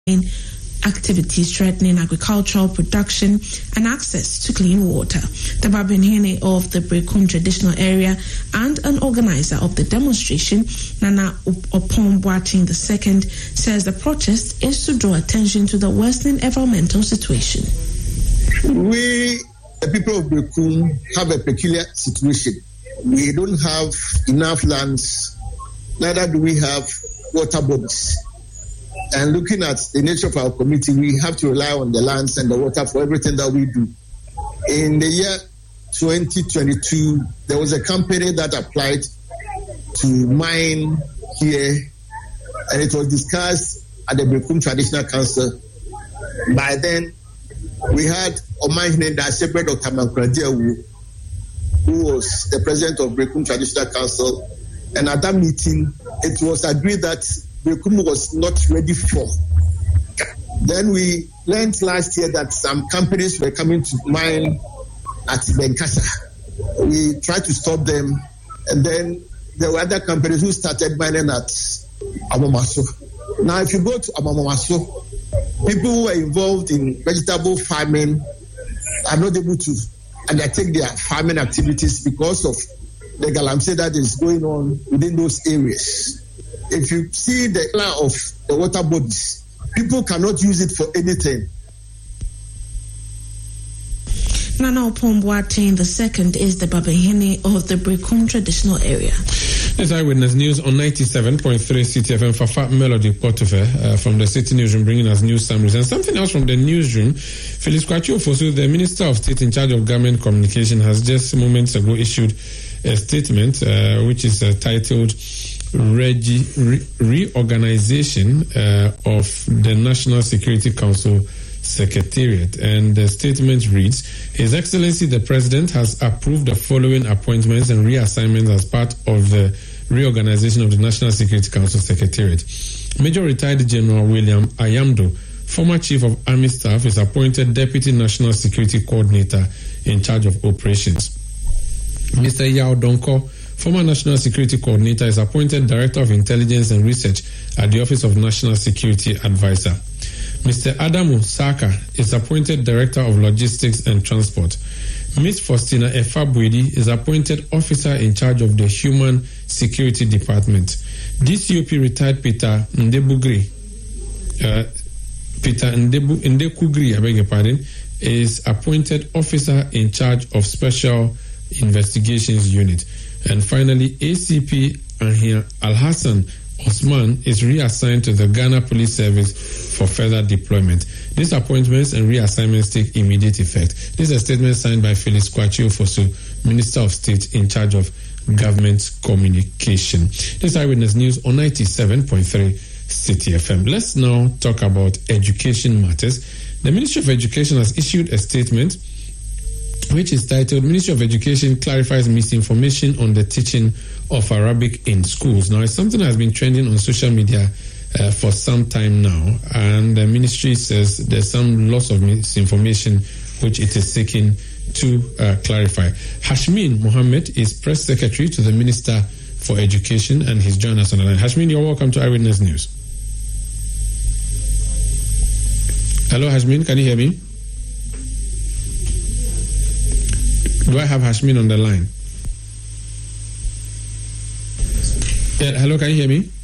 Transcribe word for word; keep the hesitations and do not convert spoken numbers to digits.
activities threatening agricultural production and access to clean water. The Babenhene of the Brekum traditional area and an organizer of the demonstration, Nana Opombwating the second, says the protest is to draw attention to the worsening environmental situation. We, the people of Brekum, have a peculiar situation. We don't have enough lands, neither do we have water bodies. And looking at the nature of our community, we have to rely on the lands and the water for everything that we do. In the year twenty twenty-two, there was a company that applied to mine here, and it was discussed at the Brekum Traditional Council. By then, we had Omahine Dashepe Doctor Mankradewu, who was the president of Brekum Traditional Council, and at that meeting, it was agreed that Brekum was not ready for. Then we learned last year that some companies were coming to mine at Benkasa. We tried to stop them, and then there were other companies who started mining at Amamomaso. Now, if you go to Amamomaso, people who were involved in vegetable farming are not able to undertake their farming activities because of the galamsey that is going on within those areas. If you see the color of the water bodies, people cannot use it for anything. Nana Opombwating the second is the Babenhene of the Brekum traditional area. This Eyewitness News on ninety-seven point three C T F M. Fafa Melody Potife uh, from the City Newsroom bringing us news summaries. And something else from the newsroom, Phyllis Kwachu Ofosu, the Minister of State in charge of government communication, has just moments ago issued a statement uh, which is uh, titled Regi- Re- Reorganization uh, of the National Security Council Secretariat. And the statement reads, His Excellency the President has approved the following appointments and reassignments as part of the reorganization of the National Security Council Secretariat. Major Retired General William Ayamdo, former Chief of Army Staff, is appointed Deputy National Security Coordinator in charge of operations. Mister Yao Donko, former National Security Coordinator, is appointed Director of Intelligence and Research at the Office of National Security Advisor. Mister Adamu Saka is appointed Director of Logistics and Transport. Miz Faustina Efabwedi is appointed Officer in charge of the Human Security Department. D C O P retired Peter Ndebugri, uh, Peter Ndebu, Ndekugri, I beg your pardon, is appointed Officer in charge of Special Investigations Unit. And finally, A C P Ahia Al-Hassan Osman is reassigned to the Ghana Police Service for further deployment. These appointments and reassignments take immediate effect. This is a statement signed by Phyllis Kwachu Ofosu, Minister of State in charge of Government Communication. This is Eyewitness News on ninety-seven point three C T F M. Let's now talk about education matters. The Ministry of Education has issued a statement which is titled, Ministry of Education clarifies misinformation on the teaching of Arabic in schools. Now, it's something that has been trending on social media uh, for some time now, and the ministry says there's some loss of misinformation which it is seeking to uh, clarify. Hashmin Mohammed is Press Secretary to the Minister for Education, and he's joined us on the line. Hashmin, you're welcome to Eyewitness News. Hello, Hashmin, can you hear me? Do I have Hashmin on the line? Yeah, hello, can you hear me?